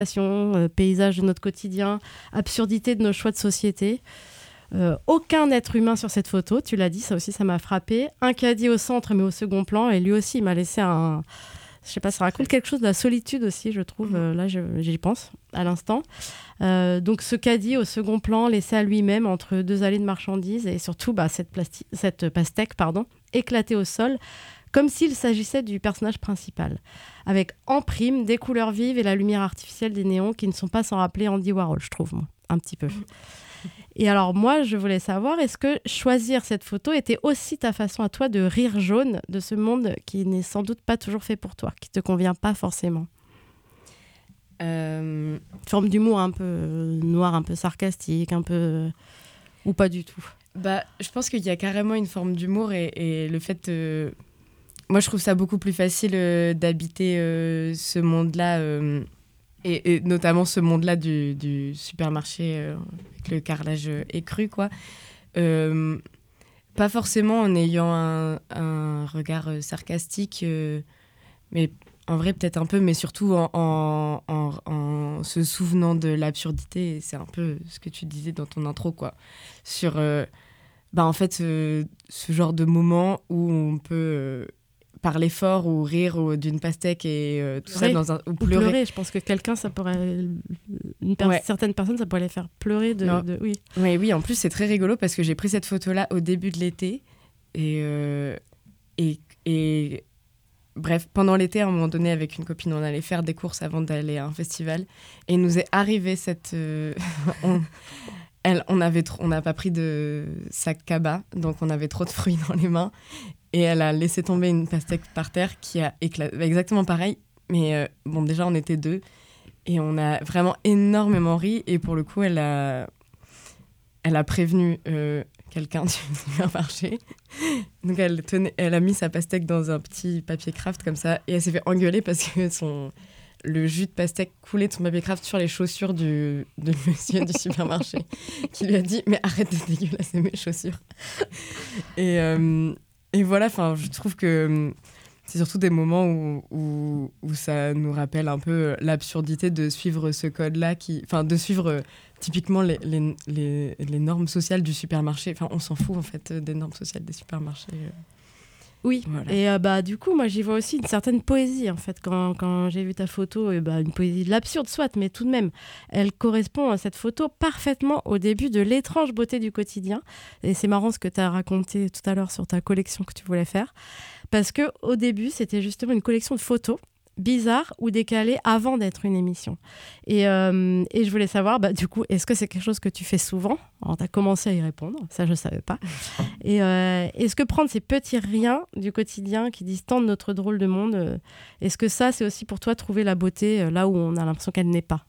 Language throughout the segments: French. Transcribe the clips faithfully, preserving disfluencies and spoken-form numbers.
euh, paysage de notre quotidien, absurdité de nos choix de société. Euh, aucun être humain sur cette photo, tu l'as dit, ça aussi ça m'a frappé. Un caddie au centre mais au second plan, et lui aussi il m'a laissé un... Je sais pas, ça raconte quelque chose de la solitude aussi, je trouve. Euh, là, je, j'y pense à l'instant. Euh, donc, ce caddie au second plan, laissé à lui-même entre deux allées de marchandises, et surtout bah, cette, plasti- cette pastèque pardon, éclatée au sol, comme s'il s'agissait du personnage principal, avec en prime des couleurs vives et la lumière artificielle des néons qui ne sont pas sans rappeler Andy Warhol, je trouve, moi, un petit peu. Et alors moi, je voulais savoir, est-ce que choisir cette photo était aussi ta façon à toi de rire jaune de ce monde qui n'est sans doute pas toujours fait pour toi, qui ne te convient pas forcément? euh... Forme d'humour un peu noir, un peu sarcastique, un peu... ou pas du tout? Bah, je pense qu'il y a carrément une forme d'humour et, et le fait... Euh... Moi, je trouve ça beaucoup plus facile euh, d'habiter euh, ce monde-là... Euh... Et, et notamment ce monde-là du, du supermarché euh, avec le carrelage euh, écru, quoi. Euh, pas forcément en ayant un, un regard euh, sarcastique, euh, mais en vrai peut-être un peu, mais surtout en, en, en, en se souvenant de l'absurdité. Et c'est un peu ce que tu disais dans ton intro, quoi. Sur, euh, bah, en fait, euh, ce genre de moment où on peut... Euh, parler fort ou rire ou d'une pastèque et euh, tout pleurer, ça dans un ou ou pleurer. pleurer. Je pense que quelqu'un, ça pourrait une per- ouais. certaines personnes, ça pourrait les faire pleurer de, de... oui. Ouais, oui, en plus c'est très rigolo parce que j'ai pris cette photo là au début de l'été et euh, et et bref, pendant l'été à un moment donné avec une copine, on allait faire des courses avant d'aller à un festival et il nous est arrivé cette euh, on elle on avait trop, on n'a pas pris de sac cabas, donc on avait trop de fruits dans les mains. Et elle a laissé tomber une pastèque par terre qui a éclaté. Exactement pareil. Mais euh, bon, déjà, on était deux. Et on a vraiment énormément ri. Et pour le coup, elle a, elle a prévenu euh, quelqu'un du supermarché. Donc, elle, tenait... elle a mis sa pastèque dans un petit papier craft comme ça. Et elle s'est fait engueuler parce que son... le jus de pastèque coulait de son papier craft sur les chaussures du, du monsieur du supermarché. Qui lui a dit « Mais arrête de dégueulasser mes chaussures. » Et... Euh... Et voilà, je trouve que c'est surtout des moments où, où, où ça nous rappelle un peu l'absurdité de suivre ce code-là, qui, de suivre euh, typiquement les, les, les, les normes sociales du supermarché. Enfin, on s'en fout en fait des normes sociales des supermarchés. Oui, voilà. Et euh, bah, du coup, moi j'y vois aussi une certaine poésie en fait. Quand, quand j'ai vu ta photo, et bah, une poésie de l'absurde soit, mais tout de même, elle correspond à cette photo parfaitement au début de l'étrange beauté du quotidien. Et c'est marrant ce que tu as raconté tout à l'heure sur ta collection que tu voulais faire. Parce qu'au début, c'était justement une collection de photos bizarre ou décalé avant d'être une émission. Et, euh, et je voulais savoir, bah, du coup, est-ce que c'est quelque chose que tu fais souvent ? Alors, tu as commencé à y répondre, ça, je ne savais pas. Et euh, est-ce que prendre ces petits riens du quotidien qui disent tant de notre drôle de monde, euh, est-ce que ça, c'est aussi pour toi trouver la beauté euh, là où on a l'impression qu'elle n'est pas ?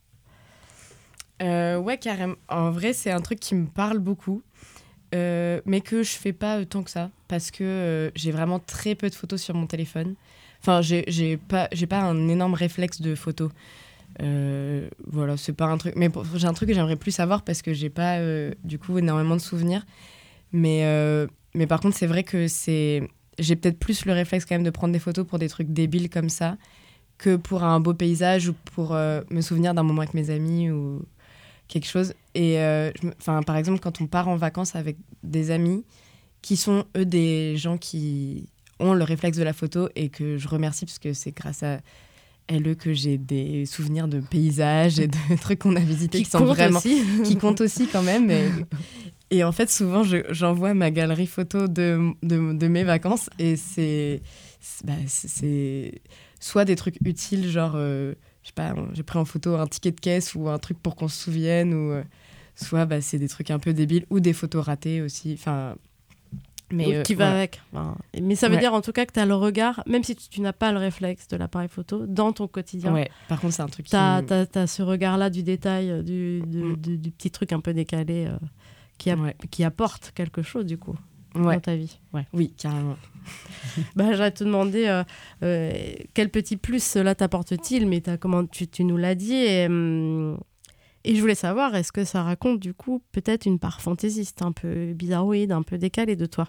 euh, Ouais, carrément. En vrai, c'est un truc qui me parle beaucoup, euh, mais que je ne fais pas tant que ça, parce que euh, j'ai vraiment très peu de photos sur mon téléphone. Enfin, j'ai, j'ai, pas, j'ai pas un énorme réflexe de photo. Euh, voilà, c'est pas un truc... Mais pour, j'ai un truc que j'aimerais plus savoir parce que j'ai pas, euh, du coup, énormément de souvenirs. Mais, euh, mais par contre, c'est vrai que c'est... J'ai peut-être plus le réflexe quand même de prendre des photos pour des trucs débiles comme ça que pour un beau paysage ou pour euh, me souvenir d'un moment avec mes amis ou quelque chose. Et euh, je me, par exemple, quand on part en vacances avec des amis qui sont, eux, des gens qui... ont le réflexe de la photo et que je remercie parce que c'est grâce à elles que j'ai des souvenirs de paysages et de trucs qu'on a visités qui, qui sont vraiment aussi. qui comptent aussi quand même et, et en fait souvent je, j'envoie ma galerie photo de, de, de mes vacances et c'est, c'est, bah, c'est, c'est soit des trucs utiles genre euh, je sais pas, j'ai pris en photo un ticket de caisse ou un truc pour qu'on se souvienne ou euh, soit bah, c'est des trucs un peu débiles ou des photos ratées aussi, enfin Mais euh, qui va ouais. avec. Enfin, mais ça veut ouais. dire en tout cas que tu as le regard, même si tu, tu n'as pas le réflexe de l'appareil photo, dans ton quotidien. Ouais, par contre, c'est un truc qui... Tu as ce regard-là du détail, du, du, mm. du, du petit truc un peu décalé euh, qui, a, ouais. qui apporte quelque chose, du coup, ouais. dans ta vie. Ouais. Oui, carrément. bah, j'allais te demander euh, euh, quel petit plus cela t'apporte-t-il, mais comment, tu, tu nous l'as dit. Et, hum, et je voulais savoir, est-ce que ça raconte, du coup, peut-être une part fantaisiste, un peu bizarroïde, un peu décalée de toi ?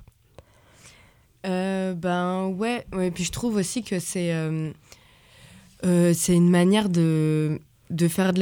Euh, ben ouais, ouais, puis je trouve aussi que c'est, euh, euh, c'est une manière de, de faire de